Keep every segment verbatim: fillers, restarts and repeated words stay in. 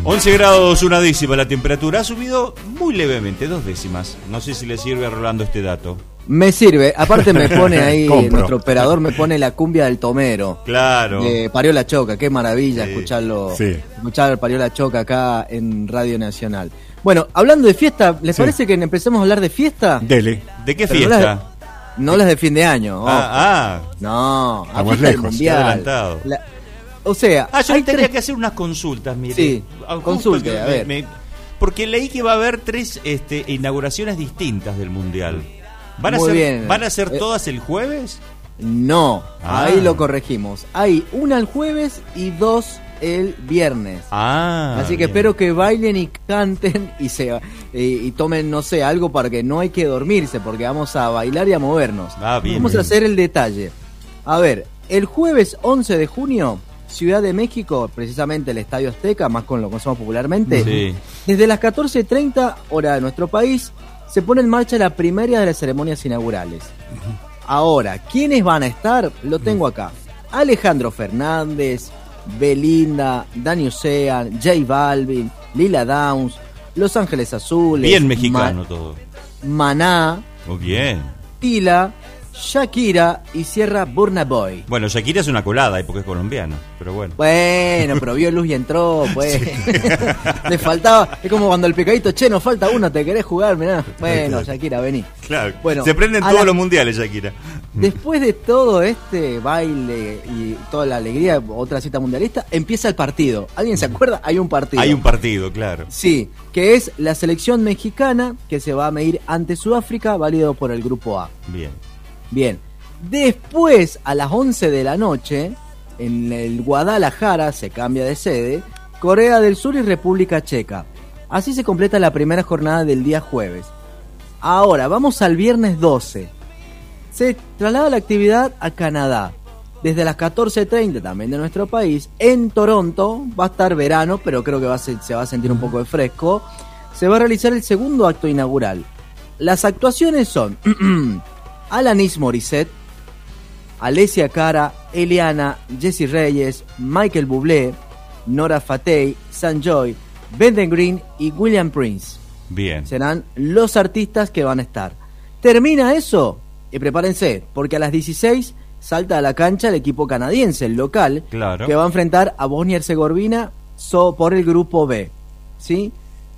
once grados una décima la temperatura. Ha subido muy levemente, dos décimas. No sé si le sirve a Rolando este dato. Me sirve, aparte me pone ahí, nuestro operador me pone la cumbia del Tomero. Claro. Eh, Parió la Choca, qué maravilla sí. escucharlo, sí. escuchar Parió la Choca acá en Radio Nacional. Bueno, hablando de fiesta, ¿les sí. parece que empecemos a hablar de fiesta? Dele. ¿De qué Pero fiesta? No las, no las de fin de año. Oh. Ah, ah. No, estamos lejos. Mundial. Adelantado. La, o sea, ah, yo hay tendría tres... que hacer unas consultas, mire. Sí, consulte, me, a ver. Me, porque leí que va a haber tres este, inauguraciones distintas del Mundial. ¿Van a, Muy ser, bien. ¿Van a ser eh, todas el jueves? No, ah. ahí lo corregimos. Hay una el jueves y dos el viernes. Ah, Así que bien. espero que bailen y canten y se y, y tomen, no sé, algo para que no hay que dormirse, porque vamos a bailar y a movernos. Ah, bien, vamos bien. a hacer el detalle. A ver, el jueves once de junio, Ciudad de México, precisamente el Estadio Azteca, más con lo que conocemos popularmente, sí. desde las catorce treinta, hora de nuestro país, se pone en marcha la primera de las ceremonias inaugurales. Ahora, ¿quiénes van a estar? Lo tengo acá. Alejandro Fernández, Belinda, Dani Ocean, J Balvin, Lila Downs, Los Ángeles Azules. Bien mexicano Ma- todo. Maná, Muy bien. Tila, Shakira y cierra Burna Boy. Bueno, Shakira es una colada, porque es colombiana, pero bueno. Bueno, pero vio luz y entró, pues. Le faltaba, es como cuando el pecadito, che, nos falta uno, ¿te querés jugar? Mirá. Bueno, Shakira, vení. Claro, bueno, se prenden todos la... los mundiales, Shakira. Después de todo este baile y toda la alegría, otra cita mundialista, empieza el partido. ¿Alguien se acuerda? Hay un partido. Hay un partido, claro. Sí, que es la selección mexicana que se va a medir ante Sudáfrica, válido por el grupo A. Bien. Bien, después a las once de la noche, en el Guadalajara, se cambia de sede, Corea del Sur y República Checa. Así se completa la primera jornada del día jueves. Ahora, vamos al viernes doce. Se traslada la actividad a Canadá. Desde las catorce treinta, también de nuestro país, en Toronto, va a estar verano, pero creo que va a ser, se va a sentir un poco de fresco. Se va a realizar el segundo acto inaugural. Las actuaciones son... Alanis Morissette, Alessia Cara, Eliana, Jessie Reyes, Michael Bublé, Nora Fatey, Sanjoy, Brendan Green y William Prince. Bien. Serán los artistas que van a estar. Termina eso y prepárense, porque a las dieciséis salta a la cancha el equipo canadiense, el local, claro. que va a enfrentar a Bosnia y Herzegovina so, por el grupo B. ¿Sí?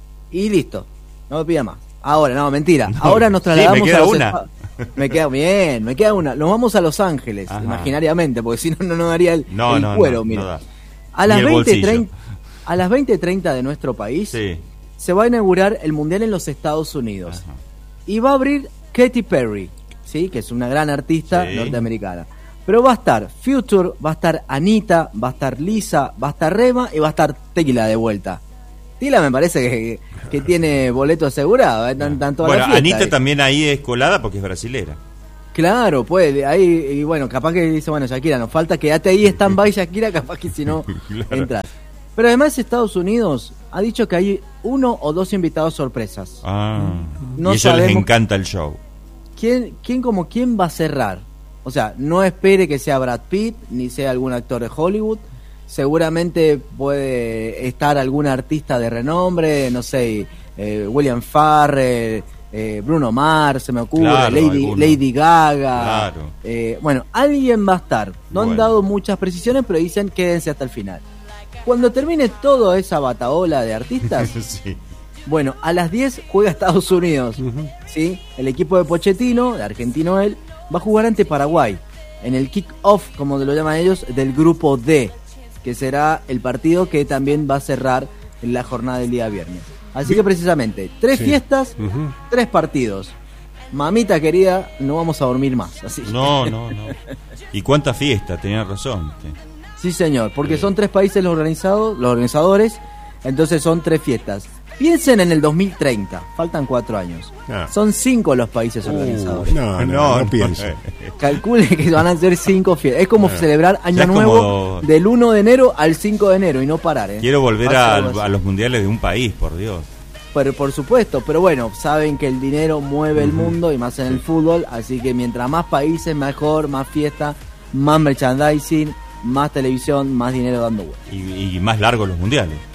Y listo. No me pida más. Ahora, no, mentira. No, Ahora nos trasladamos sí, me queda a los una. Espa- Me queda bien, me queda una. Nos vamos a Los Ángeles, Ajá. imaginariamente, porque si no, no nos daría el, no, el no, cuero, no, mira. no da. A las Ni el veinte bolsillo. treinta a las veinte treinta de nuestro país Sí. se va a inaugurar el Mundial en los Estados Unidos. Ajá. Y va a abrir Katy Perry, ¿sí? Que es una gran artista Sí. norteamericana. Pero va a estar Future, va a estar Anita, va a estar Lisa, va a estar Rema y va a estar Tequila de vuelta. Tila me parece que, que tiene boleto asegurado, ¿eh? Tan, tan toda Bueno, la fiesta, Anita ¿eh? también ahí es colada porque es brasilera. Claro, puede, ahí, y bueno, capaz que dice, bueno, Shakira, nos falta, quédate ahí, stand-by Shakira, capaz que si no, Claro. entras. Pero además Estados Unidos ha dicho que hay uno o dos invitados sorpresas. Ah. No y eso les sabemos encanta el show. ¿Quién, quién como quién va a cerrar? O sea, no espere que sea Brad Pitt, ni sea algún actor de Hollywood. Seguramente puede estar algún artista de renombre, no sé, eh, William Farrell, eh, Bruno Mars, se me ocurre, Claro, Lady, alguno. Lady Gaga. Claro. Eh, bueno, alguien va a estar. No han Bueno. dado muchas precisiones, pero dicen quédense hasta el final. Cuando termine toda esa bataola de artistas, Sí. bueno, a las diez juega Estados Unidos, ¿sí? El equipo de Pochettino, de argentino él, va a jugar ante Paraguay, en el kick-off, como lo llaman ellos, del grupo D, que será el partido que también va a cerrar en la jornada del día viernes. Así que precisamente, tres Sí. fiestas, Uh-huh. tres partidos. Mamita querida, no vamos a dormir más, así. No, no, no. ¿Y cuánta fiesta? Tenía razón. Sí. Sí, señor, porque Sí. son tres países los organizados, los organizadores, entonces son tres fiestas. Piensen en el dos mil treinta, faltan cuatro años. Ah. Son cinco los países organizadores. No, no, no, no pienso. Calcule que van a ser cinco fiestas. Es como Ah. celebrar Año Ya es Nuevo como- del uno de enero al cinco de enero y no parar. ¿eh? Quiero volver Va a, ser algo así. a los mundiales de un país, por Dios. Pero, por supuesto, pero bueno, saben que el dinero mueve el mundo y más en el fútbol, así que mientras más países, mejor, más fiesta, más merchandising, más televisión, más dinero dando vueltas. Y, y más largos los mundiales.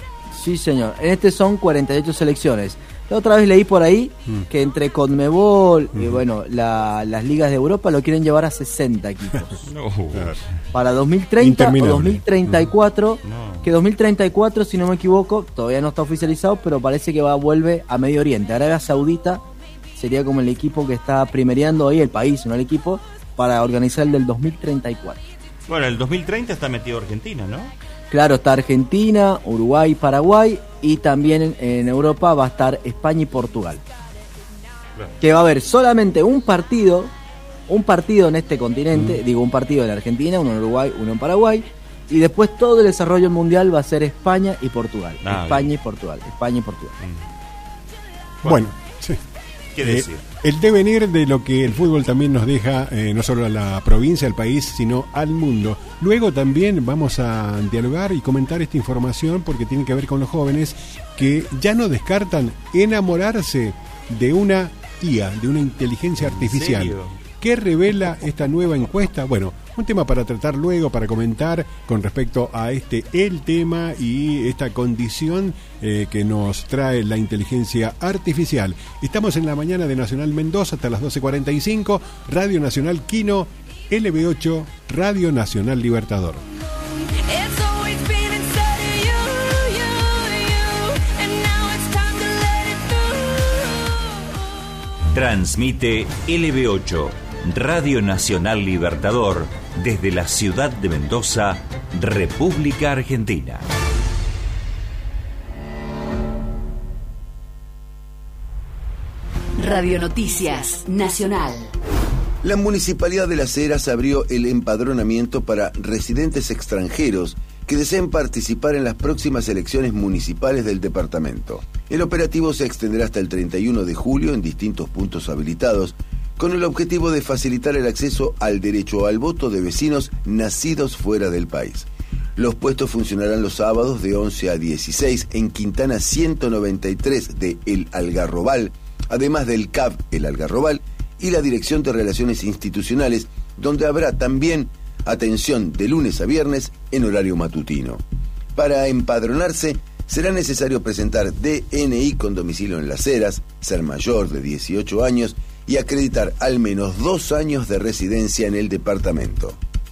Sí, señor. En este son cuarenta y ocho selecciones. La otra vez leí por ahí mm. que entre Conmebol mm. y bueno, la, las ligas de Europa lo quieren llevar a sesenta equipos. No. Para dos mil treinta o dos mil treinta y cuatro, no. que dos mil treinta y cuatro, si no me equivoco, todavía no está oficializado, pero parece que va vuelve a Medio Oriente. Arabia Saudita sería como el equipo que está primereando hoy, el país, no el equipo, para organizar el del dos mil treinta y cuatro. Bueno, el dos mil treinta está metido Argentina, ¿no? Claro, está Argentina, Uruguay, Paraguay, y también en, en Europa va a estar España y Portugal. Claro. Que va a haber solamente un partido, un partido en este continente, mm. digo un partido en Argentina, uno en Uruguay, uno en Paraguay, y después todo el desarrollo mundial va a ser España y Portugal. Ah, España bien. y Portugal, España y Portugal. Mm. Bueno, sí. ¿Qué decir? Eh, el devenir de lo que el fútbol también nos deja, eh, no solo a la provincia, al país, sino al mundo. Luego también vamos a dialogar y comentar esta información porque tiene que ver con los jóvenes que ya no descartan enamorarse de una I A, de una inteligencia artificial. ¿En serio? ¿Qué revela esta nueva encuesta? Bueno, un tema para tratar luego, para comentar con respecto a este el tema y esta condición eh, que nos trae la inteligencia artificial. Estamos en la mañana de Nacional Mendoza hasta las doce cuarenta y cinco, Radio Nacional Quino, L B ocho, Radio Nacional Libertador. Transmite L B ocho, Radio Nacional Libertador, desde la ciudad de Mendoza, República Argentina. Radio Noticias Nacional. La Municipalidad de Las Heras abrió el empadronamiento para residentes extranjeros que deseen participar en las próximas elecciones municipales del departamento. El operativo se extenderá hasta el treinta y uno de julio en distintos puntos habilitados, con el objetivo de facilitar el acceso al derecho al voto de vecinos nacidos fuera del país. Los puestos funcionarán los sábados de once a dieciséis en Quintana ciento noventa y tres de El Algarrobal, además del C A B El Algarrobal y la Dirección de Relaciones Institucionales, donde habrá también atención de lunes a viernes en horario matutino. Para empadronarse, será necesario presentar D N I con domicilio en Las Heras, ser mayor de dieciocho años y acreditar al menos dos años de residencia en el departamento.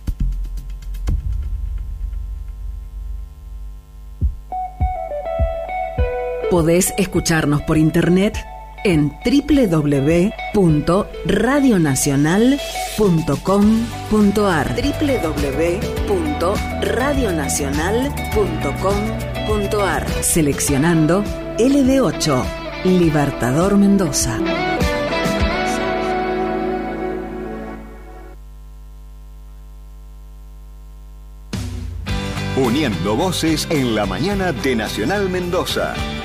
Podés escucharnos por internet en doble u doble u doble u punto radio nacional punto com punto a r doble u doble u doble u punto radio nacional punto com punto a r. Seleccionando L B ocho, Libertador Mendoza. Uniendo voces en la mañana de Nacional Mendoza.